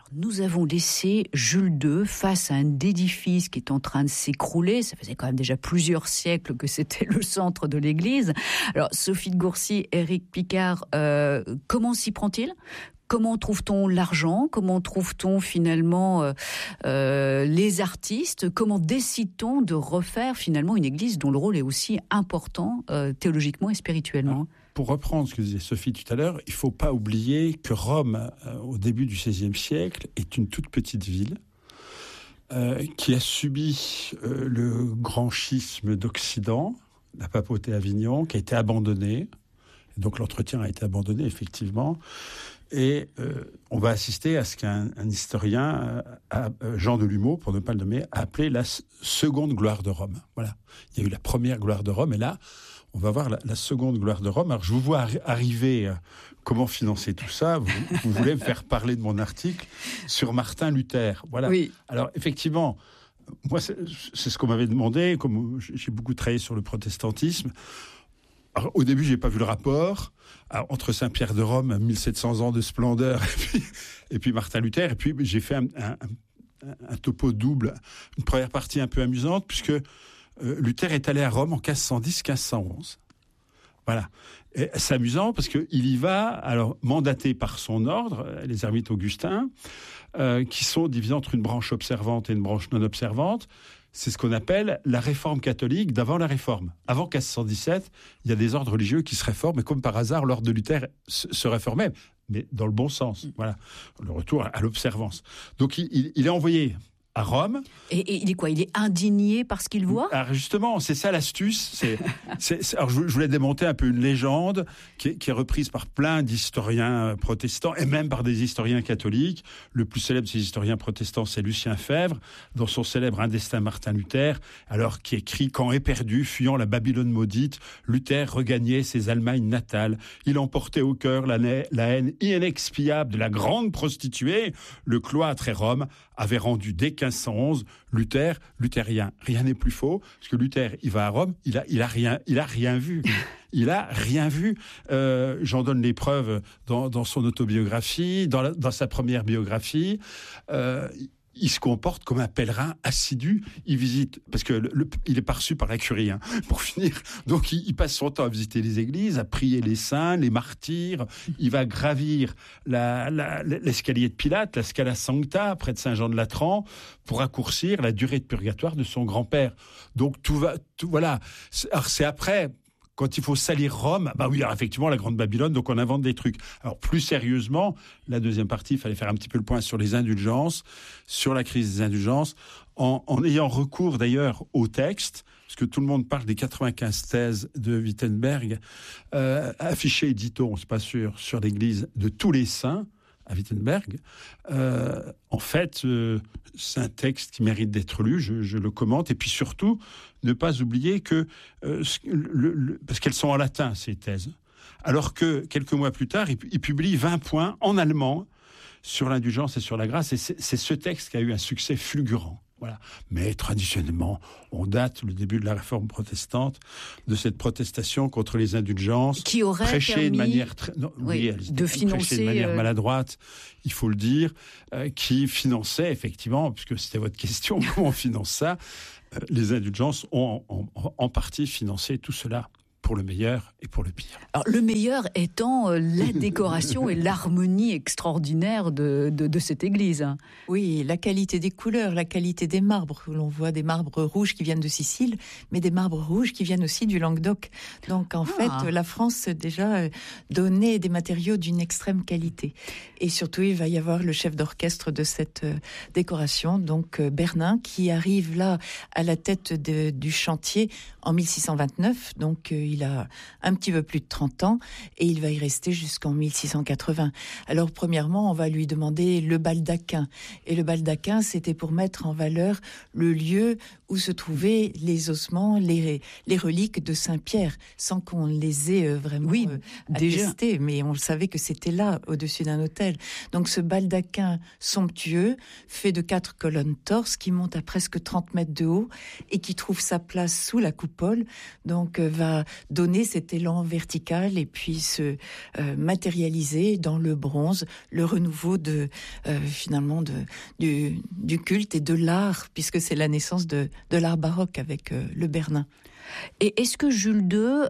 nous avons laissé Jules II face à un édifice qui est en train de s'écrouler. Ça faisait quand même déjà plusieurs siècles que c'était le centre de l'église. Alors, Sophie de Gourcy, Éric Picard, comment s'y prend-il ? Comment trouve-t-on l'argent ? Comment trouve-t-on finalement les artistes ? Comment décide-t-on de refaire finalement une église dont le rôle est aussi important théologiquement et spirituellement ? Pour reprendre ce que disait Sophie tout à l'heure, il ne faut pas oublier que Rome, au début du XVIe siècle, est une toute petite ville qui a subi le grand schisme d'Occident, la papauté Avignon, qui a été abandonnée. Et donc l'entretien a été abandonné, effectivement. Et on va assister à ce qu'un historien, Jean Delumeau, pour ne pas le nommer, a appelé la seconde gloire de Rome. Voilà. Il y a eu la première gloire de Rome, et là, on va voir la seconde gloire de Rome. Alors, je vous vois arriver comment financer tout ça. Vous voulez me faire parler de mon article sur Martin Luther. Voilà. Oui. Alors, effectivement, moi, c'est ce qu'on m'avait demandé, comme j'ai beaucoup travaillé sur le protestantisme. Alors, au début, j'ai pas vu le rapport entre Saint-Pierre de Rome, 1700 ans de splendeur, et puis Martin Luther. Et puis, j'ai fait un topo double, une première partie un peu amusante, puisque Luther est allé à Rome en 1510-1511. Voilà. Et c'est amusant parce qu'il y va, alors mandaté par son ordre, les ermites augustins, qui sont divisés entre une branche observante et une branche non observante. C'est ce qu'on appelle la réforme catholique d'avant la réforme. Avant 1517, il y a des ordres religieux qui se réforment, et comme par hasard, l'ordre de Luther se réformait, mais dans le bon sens. Voilà. Le retour à l'observance. Donc il est envoyé à Rome. Et il est quoi ? Il est indigné par ce qu'il voit ? Alors justement, c'est ça l'astuce. Alors je voulais démonter un peu une légende qui est reprise par plein d'historiens protestants et même par des historiens catholiques. Le plus célèbre de ces historiens protestants, c'est Lucien Febvre, dans son célèbre Indestin Martin Luther, alors qui écrit « Quand éperdu, fuyant la Babylone maudite, Luther regagnait ses Allemagnes natales. Il emportait au cœur la haine inexpiable de la grande prostituée. Le cloître et Rome avaient rendu dès 1511 luthérien. Rien n'est plus faux, parce que Luther, il va à Rome, il a rien vu. Il a rien vu. J'en donne les preuves dans son autobiographie, dans sa première biographie. Il se comporte comme un pèlerin assidu. Il visite, parce que il est pas reçu par la curie, pour finir. Donc, il passe son temps à visiter les églises, à prier les saints, les martyrs. Il va gravir l'escalier de Pilate, la Scala Sancta, près de Saint-Jean-de-Latran, pour raccourcir la durée de purgatoire de son grand-père. Donc, voilà. Alors, c'est après, quand il faut salir Rome, oui, alors effectivement, la Grande Babylone, donc on invente des trucs. Alors, plus sérieusement, la deuxième partie, il fallait faire un petit peu le point sur les indulgences, sur la crise des indulgences, en ayant recours d'ailleurs au texte, parce que tout le monde parle des 95 thèses de Wittenberg, affichées, dit-on, c'est pas sûr, sur l'église de tous les saints, à Wittenberg. En fait, c'est un texte qui mérite d'être lu, je le commente, et puis surtout, ne pas oublier que, parce qu'elles sont en latin, ces thèses, alors que quelques mois plus tard, il publie 20 points en allemand sur l'indulgence et sur la grâce, et c'est ce texte qui a eu un succès fulgurant. Voilà. Mais traditionnellement, on date le début de la réforme protestante de cette protestation contre les indulgences, qui aurait prêchée permis de manière de financer de manière maladroite, il faut le dire, qui finançait effectivement, puisque c'était votre question, comment on finance ça, les indulgences ont en partie financé tout cela. Pour le meilleur et pour le pire. Alors, le meilleur étant la décoration et l'harmonie extraordinaire de cette église. Oui, la qualité des couleurs, la qualité des marbres. L'on voit des marbres rouges qui viennent de Sicile, mais des marbres rouges qui viennent aussi du Languedoc. Donc, en fait, la France déjà donnait des matériaux d'une extrême qualité. Et surtout, il va y avoir le chef d'orchestre de cette décoration, donc Bernin, qui arrive là à la tête du chantier en 1629. Donc, il a un petit peu plus de 30 ans et il va y rester jusqu'en 1680. Alors, premièrement, on va lui demander le baldaquin. Et le baldaquin, c'était pour mettre en valeur le lieu où se trouvaient les ossements, les reliques de Saint-Pierre, sans qu'on les ait vraiment attestés. Mais on savait que c'était là, au-dessus d'un autel. Donc, ce baldaquin somptueux, fait de 4 colonnes torses, qui monte à presque 30 mètres de haut et qui trouve sa place sous la coupole, donc va donner cet élan vertical et puis se matérialiser dans le bronze, le renouveau finalement du culte et de l'art, puisque c'est la naissance de l'art baroque avec le Bernin. Et est-ce que Jules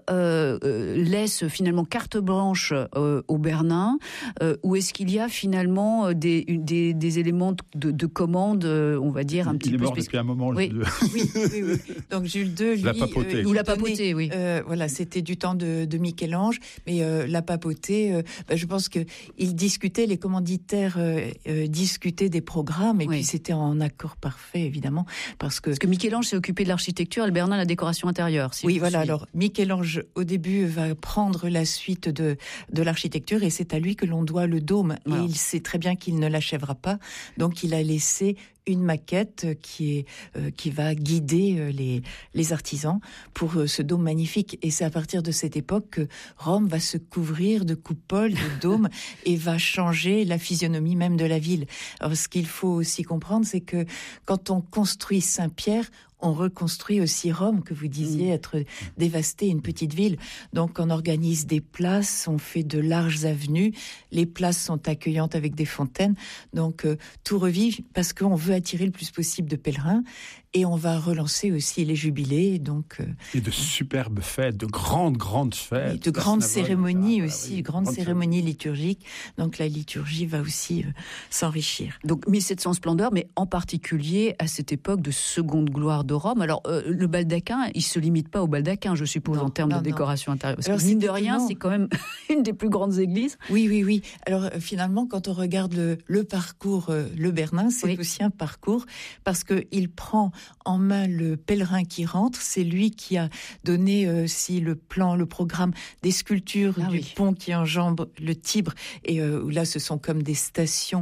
II laisse finalement carte blanche au Bernin, ou est-ce qu'il y a finalement des éléments de commande, on va dire, un petit peu... Il est mort depuis un moment, oui. Jules II. Oui. Donc Jules II, lui... La papauté. Ou la papauté, oui. Voilà, c'était du temps de Michel-Ange, mais la papauté, je pense qu'il discutait, les commanditaires discutaient des programmes, et puis c'était en accord parfait, évidemment, parce que Michel-Ange s'est occupé de l'architecture et le Bernin la décoration intérieure. Oui, voilà. Alors, Michel-Ange, au début, va prendre la suite de l'architecture et c'est à lui que l'on doit le dôme. Voilà. Et il sait très bien qu'il ne l'achèvera pas. Donc, il a laissé une maquette qui va guider les artisans pour ce dôme magnifique. Et c'est à partir de cette époque que Rome va se couvrir de coupoles, de dômes et va changer la physionomie même de la ville. Alors, ce qu'il faut aussi comprendre, c'est que quand on construit Saint-Pierre, on reconstruit aussi Rome, que vous disiez être dévastée, une petite ville. Donc on organise des places, on fait de larges avenues, les places sont accueillantes avec des fontaines. Donc tout revit parce qu'on veut attirer le plus possible de pèlerins. Et on va relancer aussi les jubilés. Et de superbes fêtes, de grandes fêtes. Et de grandes cérémonies aussi, grandes cérémonies liturgiques. Donc la liturgie va aussi s'enrichir. Donc 1700 splendeurs, mais en particulier à cette époque de seconde gloire de Rome. Alors le baldaquin, il ne se limite pas au baldaquin, je suppose, en termes de décoration intérieure. Parce que mine de rien, c'est quand même une des plus grandes églises. Oui. Alors finalement, quand on regarde le parcours, le Bernin, c'est aussi un parcours, parce qu'il prend en main le pèlerin qui rentre. C'est lui qui a donné le programme des sculptures du pont qui enjambe le Tibre. Et là, ce sont comme des stations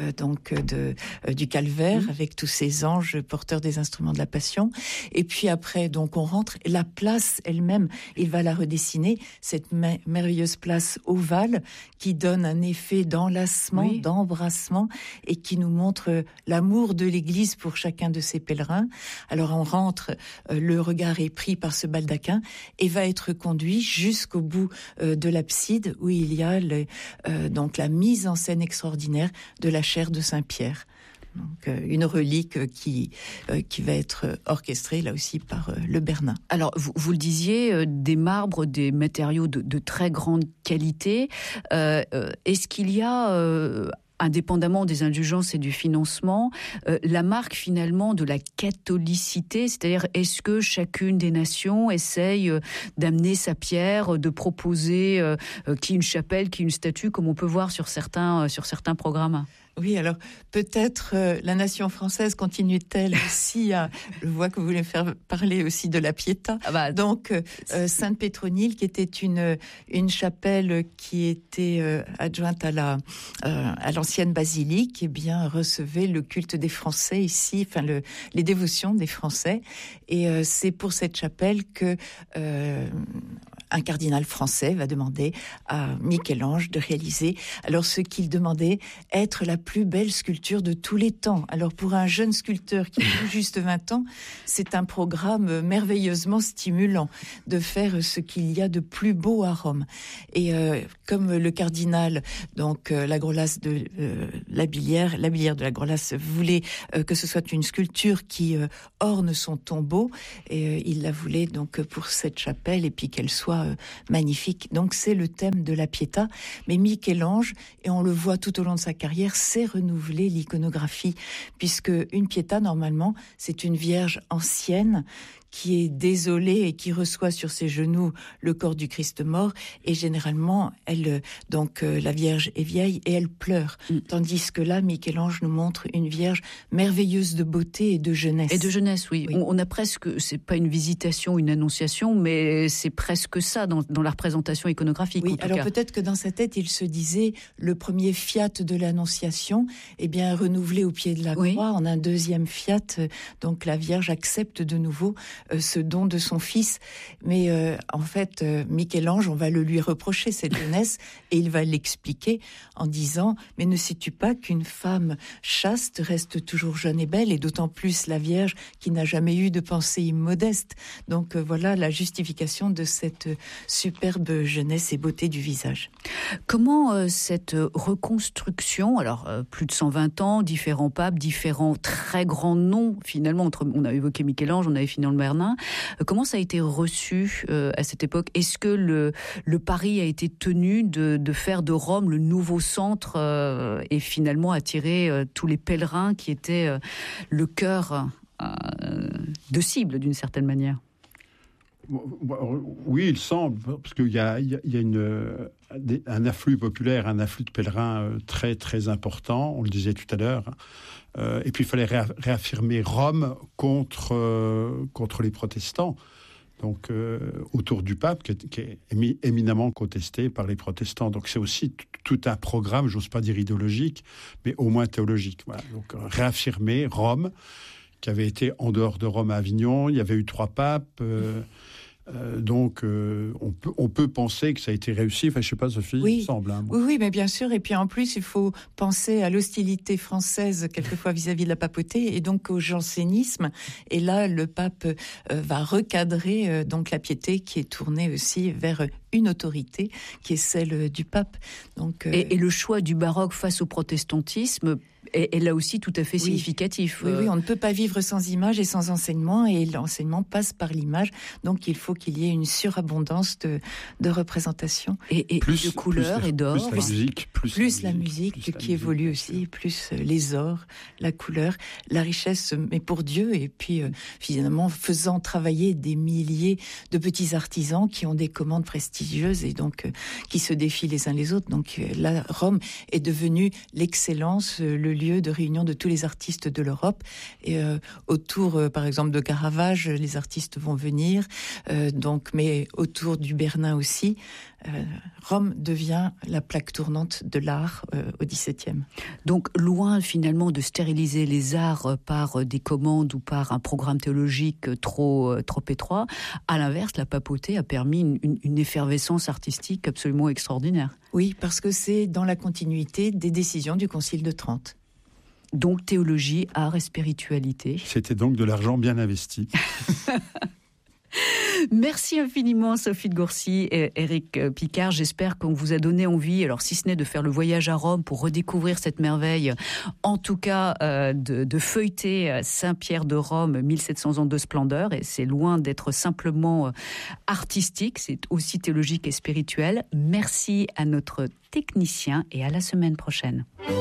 du calvaire, avec tous ces anges porteurs des instruments de la Passion. Et puis après, donc on rentre. La place elle-même, il va la redessiner, cette merveilleuse place ovale qui donne un effet d'enlacement, d'embrassement, et qui nous montre l'amour de l'Église pour chacun de ses pèlerins. Alors on rentre, le regard est pris par ce baldaquin et va être conduit jusqu'au bout de l'abside où il y a donc la mise en scène extraordinaire de la chaire de Saint-Pierre. Donc, une relique qui va être orchestrée là aussi par le Bernin. Alors vous le disiez, des marbres, des matériaux de très grande qualité. Est-ce qu'il y a indépendamment des indulgences et du financement, la marque finalement de la catholicité, c'est-à-dire est-ce que chacune des nations essaye d'amener sa pierre, de proposer qui une chapelle, qui une statue, comme on peut voir sur certains programmes? Oui, alors peut-être la nation française continue-t-elle aussi à... Je vois que vous voulez faire parler aussi de la Pietà. Donc, Sainte-Pétronille, qui était une chapelle qui était adjointe à l'ancienne basilique, recevait le culte des Français ici, les dévotions des Français. Et c'est pour cette chapelle que... un cardinal français va demander à Michel-Ange de réaliser, alors ce qu'il demandait, être la plus belle sculpture de tous les temps. Alors pour un jeune sculpteur qui a tout juste 20 ans, c'est un programme merveilleusement stimulant de faire ce qu'il y a de plus beau à Rome. Et comme le cardinal, donc Lagrolas de Labillière de Lagrolas voulait que ce soit une sculpture qui orne son tombeau, et il la voulait donc pour cette chapelle et puis qu'elle soit magnifique. Donc c'est le thème de la Pietà. Mais Michel-Ange, et on le voit tout au long de sa carrière, sait renouveler l'iconographie, puisque une Pietà, normalement, c'est une vierge ancienne qui est désolée et qui reçoit sur ses genoux le corps du Christ mort, et généralement la Vierge est vieille et elle pleure, tandis que là Michel-Ange nous montre une Vierge merveilleuse de beauté et de jeunesse. Et de jeunesse, oui. On a presque, c'est pas une visitation, une annonciation, mais c'est presque ça dans la représentation iconographique. Oui, en tout alors cas. Peut-être que dans sa tête il se disait le premier fiat de l'annonciation, renouvelé au pied de la croix, en un deuxième fiat, donc la Vierge accepte de nouveau ce don de son fils. Mais en fait, Michel-Ange, on va le lui reprocher, cette jeunesse, et il va l'expliquer en disant « Mais ne sais-tu pas qu'une femme chaste reste toujours jeune et belle, et d'autant plus la Vierge qui n'a jamais eu de pensée immodeste ?» Donc voilà la justification de cette superbe jeunesse et beauté du visage. Comment cette reconstruction, alors plus de 120 ans, différents papes, différents très grands noms, finalement, on a évoqué Michel-Ange, on avait fini dans le Bernin, comment ça a été reçu à cette époque? Est-ce que le pari a été tenu de faire de Rome le nouveau centre et finalement attirer tous les pèlerins qui étaient le cœur de cible d'une certaine manière? Oui, il semble, parce qu'il y a un afflux populaire, un afflux de pèlerins très, très important, on le disait tout à l'heure. Et puis il fallait réaffirmer Rome contre les protestants. Donc autour du pape, qui est éminemment contesté par les protestants. Donc c'est aussi tout un programme, j'ose pas dire idéologique, mais au moins théologique. Voilà. Donc réaffirmer Rome, qui avait été en dehors de Rome à Avignon. Il y avait eu 3 papes. Donc, on peut penser que ça a été réussi. Enfin, je sais pas, Sophie, oui. Il semble. Hein, oui, mais bien sûr. Et puis en plus, il faut penser à l'hostilité française quelquefois vis-à-vis de la papauté et donc au jansénisme. Et là, le pape va recadrer donc la piété qui est tournée aussi vers une autorité qui est celle du pape. Donc, et le choix du baroque face au protestantisme est là aussi tout à fait significatif. Oui, on ne peut pas vivre sans image et sans enseignement, et l'enseignement passe par l'image. Donc il faut qu'il y ait une surabondance de représentation. Et de couleurs et d'or. Plus la musique qui évolue aussi, plus les ors, la couleur, la richesse, mais pour Dieu. Et puis finalement, faisant travailler des milliers de petits artisans qui ont des commandes prestigieuses et donc qui se défient les uns les autres. Donc là, Rome est devenue l'excellence, le lieu de réunion de tous les artistes de l'Europe. Et autour, par exemple, de Caravage, les artistes vont venir. Mais autour du Bernin aussi, Rome devient la plaque tournante de l'art au XVIIe. Donc, loin finalement de stériliser les arts par des commandes ou par un programme théologique trop étroit, à l'inverse, la papauté a permis une effervescence artistique absolument extraordinaire. Oui, parce que c'est dans la continuité des décisions du Concile de Trente. Donc, théologie, art et spiritualité. C'était donc de l'argent bien investi. Merci infiniment Sophie de Gourcy et Éric Picard. J'espère qu'on vous a donné envie, alors si ce n'est de faire le voyage à Rome pour redécouvrir cette merveille, en tout cas de feuilleter Saint-Pierre de Rome, 1700 ans de splendeur. Et c'est loin d'être simplement artistique, c'est aussi théologique et spirituel. Merci à notre technicien et à la semaine prochaine.